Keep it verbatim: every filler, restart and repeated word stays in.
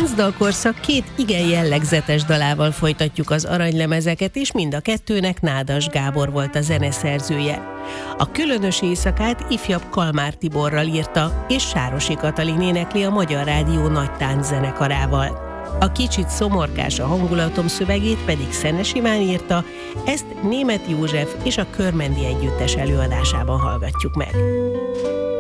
Táncdalkorszak két igen jellegzetes dalával folytatjuk az aranylemezeket, és mind a kettőnek Nádas Gábor volt a zeneszerzője. A Különös éjszakát ifjabb Kalmár Tiborral írta, és Sárosi Katalin énekli a Magyar Rádió nagy tánczenekarával. A Kicsit szomorkás a hangulatom szövegét pedig Szenes Iván írta, ezt Németh József és a Körmendi Együttes előadásában hallgatjuk meg.